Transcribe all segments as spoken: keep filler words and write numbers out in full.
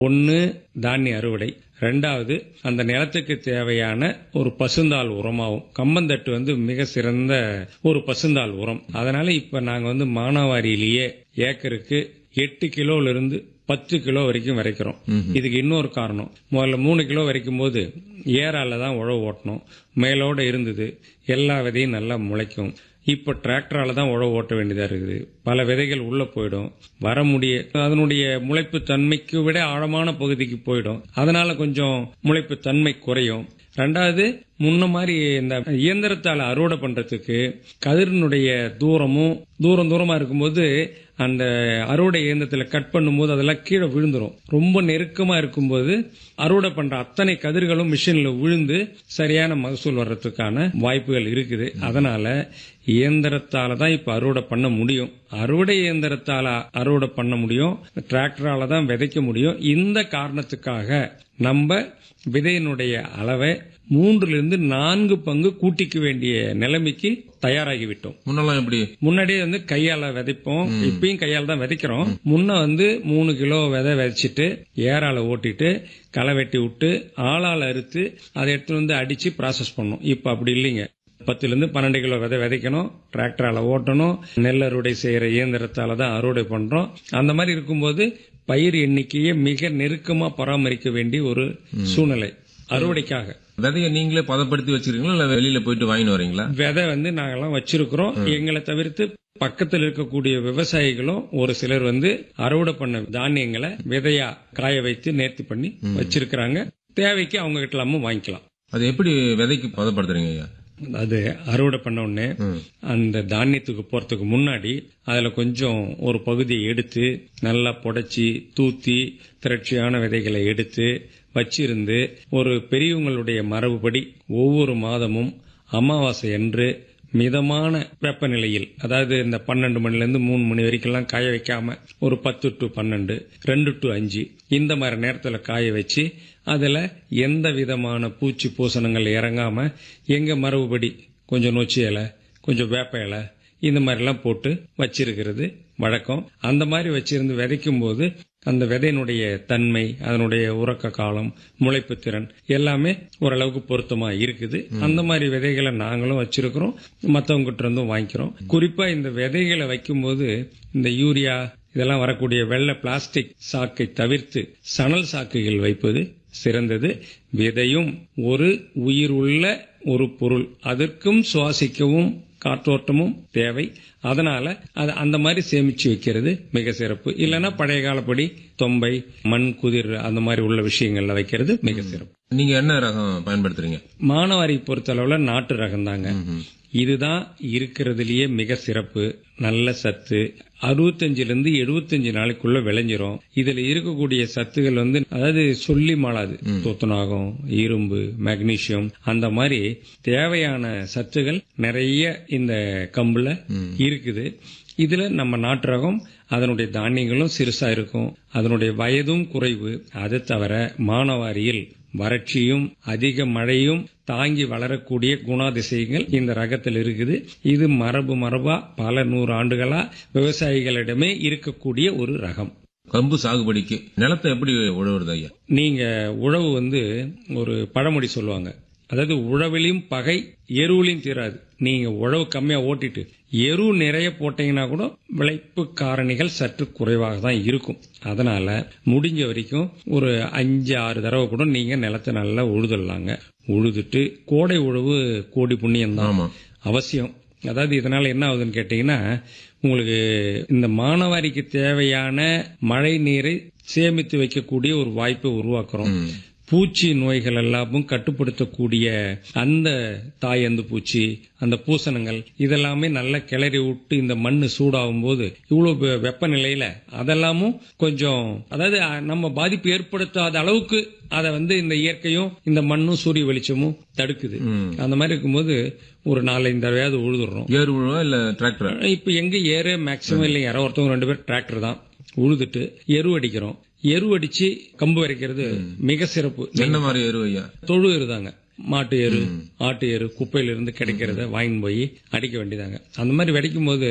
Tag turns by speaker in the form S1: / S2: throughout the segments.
S1: ஒன்னு தானிய அறுவடை, ரெண்டாவது அந்த நிலத்துக்கு தேவையான ஒரு பசுந்தாள் உரமாகும். கம்பந்தட்டு வந்து மிக சிறந்த ஒரு பசுந்தாள் உரம். அதனால இப்ப நாங்க வந்து மானாவாரியிலேயே ஏக்கருக்கு எட்டு கிலோல இருந்து பத்து கிலோ வரைக்கும் விதைக்கிறோம். இதுக்கு இன்னொரு காரணம், முதல்ல மூணு கிலோ வரைக்கும் போது ஏரால தான் உழவு ஓட்டணும். மேலோட இருந்தது, எல்லா விதையும் நல்லா முளைக்கும். இப்ப டிராக்டரால தான் உழவு ஓட்ட வேண்டியதா இருக்குது. பல விதைகள் உள்ள போயிடும், வர முடிய அதனுடைய முளைப்பு தன்மைக்கு விட ஆழமான பகுதிக்கு போயிடும். அதனால கொஞ்சம் முளைப்பு தன்மை குறையும். ரெண்டாவது, முன்ன மாதிரி இந்த இயந்திரத்தால அறுவடை பண்றதுக்கு கதிரினுடைய தூரமும் தூரம் தூரமா இருக்கும்போது அந்த அறுவடை இயந்திரத்துல கட் பண்ணும்போது அதெல்லாம் கீழே விழுந்துரும். ரொம்ப நெருக்கமா இருக்கும்போது அறுவடை பண்ற அத்தனை கதிர்களும் மிஷின்ல விழுந்து சரியான மகசூல் வர்றதுக்கான வாய்ப்புகள் இருக்குது. அதனால இயந்திரத்தால தான் இப்ப அறுவடை பண்ண முடியும். அறுவடை இயந்திரத்தால அறுவடை பண்ண முடியும், டிராக்டரால தான் விதைக்க முடியும். இந்த காரணத்துக்காக நம்ம விதையினுடைய அளவை மூன்றுல இருந்து நான்கு பங்கு கூட்டிக்க வேண்டிய நிலைமைக்கு தயாராகிவிட்டோம்.
S2: முன்னெல்லாம் எப்படி?
S1: முன்னாடியே வந்து கையால விதைப்போம், இப்பயும் கையால தான் விதைக்கிறோம். முன்ன வந்து மூணு கிலோ விதை விதைச்சிட்டு ஏரால ஓட்டிட்டு களை வெட்டி விட்டு ஆளால அறுத்து அதை எடுத்து வந்து அடிச்சு ப்ராசஸ் பண்ணோம். இப்ப அப்படி இல்லைங்க. பத்துல இருந்து பன்னெண்டு கிலோ விதை விதைக்கணும், டிராக்டரால ஓட்டணும், நெல் அறுவடை செய்யற இயந்திரத்தால தான் அறுவடை பண்றோம். அந்த மாதிரி இருக்கும்போது பயிர் எண்ணிக்கையை மிக நெருக்கமா பராமரிக்க வேண்டிய ஒரு சூழ்நிலை அறுவடைக்காக.
S2: விதைய நீங்களே பதப்படுத்தி வச்சிருக்கீங்களா இல்ல வெளியில போயிட்டு வாங்கிட்டு வரீங்களா?
S1: விதை வந்து நாங்கெல்லாம் வச்சிருக்கிறோம். எங்களை தவிர்த்து பக்கத்தில் இருக்கக்கூடிய விவசாயிகளும் ஒரு சிலர் வந்து அறுவடை பண்ண தானியங்களை விதையா காய வைத்து நேர்த்தி பண்ணி வச்சிருக்கிறாங்க. தேவைக்கு அவங்க கிட்ட எல்லாமும் வாங்கிக்கலாம்.
S2: அது எப்படி விதைக்கு பதப்படுத்துறீங்க ஐயா?
S1: அது அறுவடை பண்ண உடனே அந்த தானியத்துக்கு போறதுக்கு முன்னாடி அதுல கொஞ்சம் ஒரு பகுதியை எடுத்து நல்லா புடைச்சி தூத்தி திரட்சியான விதைகளை எடுத்து வச்சிருந்து ஒரு பெரியவங்களுடைய மரபுப்படி ஒவ்வொரு மாதமும் அமாவாசை அன்று மிதமான வெப்பநிலையில், அதாவது இந்த பன்னெண்டு மணில இருந்து மூணு மணி வரைக்கும் காய வைக்காம ஒரு பத்து டு பன்னெண்டு ரெண்டு டு அஞ்சு இந்த மாதிரி நேரத்துல காய வச்சு அதுல எந்த விதமான பூச்சி பூசணங்கள் இறங்காம எங்க மரபுபடி கொஞ்சம் நொச்சி இலை, கொஞ்சம் வேப்ப இலை இந்த மாதிரி எல்லாம் போட்டு வச்சிருக்கிறது வழக்கம். அந்த மாதிரி வச்சிருந்து விதைக்கும் போது அந்த விதையினுடைய தன்மை, அதனுடைய உறக்க காலம், முளைப்பு திறன் எல்லாமே ஓரளவுக்கு பொருத்தமா இருக்குது. அந்த மாதிரி விதைகளை நாங்களும் வச்சிருக்கிறோம், மத்தவங்க கிட்ட இருந்தும் வாங்கிக்கிறோம். குறிப்பா இந்த விதைகளை வைக்கும் போது இந்த யூரியா இதெல்லாம் வரக்கூடிய வெள்ளை பிளாஸ்டிக் சாக்கை தவிர்த்து சணல் சாக்குகள் வைப்பது சிறந்தது. விதையும் ஒரு உயிர் உள்ள ஒரு பொருள், அதற்கும் சுவாசிக்கவும் காற்றோட்டமும் தேவை. அதனால அது அந்த மாதிரி சேமிச்சு வைக்கிறது மிக சிறப்பு. இல்லைன்னா பழைய காலப்படி தொம்பை, மண் குதிர் அந்த மாதிரி உள்ள விஷயங்கள்ல வைக்கிறது மிக சிறப்பு.
S2: நீங்க என்ன ரகம் பயன்படுத்துறீங்க?
S1: மானாவாரி பொறுத்தளவுல நாட்டு ரகம் தாங்க. இதுதான் இருக்கிறதுலயே மிக சிறப்பு. நல்ல சத்து, அறுபத்தஞ்சுல இருந்து எழுபத்தஞ்சு நாளைக்குள்ள விளைஞ்சிரும். இதுல இருக்கக்கூடிய சத்துகள் வந்து அதாவது சொல்லி மாளாது. துத்தநாகம், இரும்பு, மெக்னீசியம் அந்த மாதிரி தேவையான சத்துகள் நிறைய இந்த கம்புல இருக்குது. இதுல நம்ம நாட்டு ரகம் அதனுடைய தானியங்களும் சிறுசா இருக்கும், அதனுடைய வயதும் குறைவு. அது தவிர மானாவாரியில் வறட்சியும் அதிக மழையும் தாங்கி வளரக்கூடிய குணாதிசயங்கள் இந்த ரகத்தில் இருக்குது. இது மரபு மரபா பல நூறு ஆண்டுகளா விவசாயிகளிடமே இருக்கக்கூடிய ஒரு ரகம்.
S2: கம்பு சாகுபடிக்கு நிலத்தை எப்படி உழவுறது ஐயா?
S1: நீங்க உழவு வந்து ஒரு பழமொழி சொல்லுவாங்க, அதாவது உழவிலையும் பகை எருவிலையும் தீராது. நீங்க உழவு கம்மியா ஓட்டிட்டு எரு நிறைய போட்டீங்கன்னா கூட விளைப்பு காரணிகள் சற்று குறைவாக தான் இருக்கும். அதனால முடிஞ்ச வரைக்கும் ஒரு அஞ்சு ஆறு தடவை கூட நீங்க நிலத்தை நல்லா உழுதுடலாங்க. உழுதுட்டு கோடை உழவு கோடி புண்ணியம் தான் அவசியம். அதாவது இதனால என்ன ஆகுதுன்னு கேட்டீங்கன்னா, உங்களுக்கு இந்த மானாவாரிக்கு தேவையான மழை நீரை சேமித்து வைக்கக்கூடிய ஒரு வாய்ப்பை உருவாக்குறோம். பூச்சி நோய்கள் எல்லாமும் கட்டுப்படுத்தக்கூடிய அந்த தாயந்து பூச்சி, அந்த பூசணங்கள் இதெல்லாமே நல்லா கிளறி விட்டு இந்த மண்ணு சூடாகும் போது இவ்வளவு வெப்பநிலையில அதெல்லாமும் கொஞ்சம், அதாவது நம்ம பாதிப்பு ஏற்படுத்தாத அளவுக்கு அதை வந்து இந்த இயற்கையும் இந்த மண்ணும் சூரிய வெளிச்சமும் தடுக்குது. அந்த மாதிரி இருக்கும்போது ஒரு நாலஞ்சு தடவையாவது உழுதுறோம்.
S2: ஏறு உழுவா இல்ல டிராக்டர்?
S1: இப்ப எங்க ஏறு மேக்சிமம் இல்லைங்க, யாரோ ஒருத்தவங்க ரெண்டு பேர் டிராக்டர் தான். உழுதுட்டு எரு அடிக்கிறோம். எரு அடிச்சு கம்பு வரைக்கிறது மிக சிறப்பு.
S2: என்ன மாதிரி எரு ஐயா?
S1: தொழு எருதாங்க. மாட்டு எரு, ஆட்டு எரு குப்பையில இருந்து கிடைக்கிறத வாங்கி போய் அடிக்க வேண்டியதாங்க. அந்த மாதிரி வெடிக்கும் போது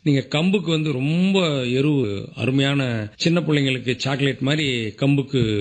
S1: நீங்க கம்புக்கு வந்து ரொம்ப எரு அருமையான சின்ன பிள்ளைங்களுக்கு சாக்லேட் மாதிரி கம்புக்கு